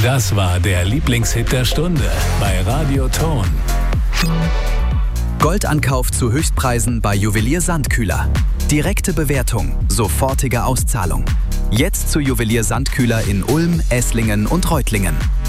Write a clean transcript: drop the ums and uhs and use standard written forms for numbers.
Das war der Lieblingshit der Stunde bei Radio Ton. Goldankauf zu Höchstpreisen bei Juwelier Sandkühler. Direkte Bewertung, sofortige Auszahlung. Jetzt zu Juwelier Sandkühler in Ulm, Esslingen und Reutlingen.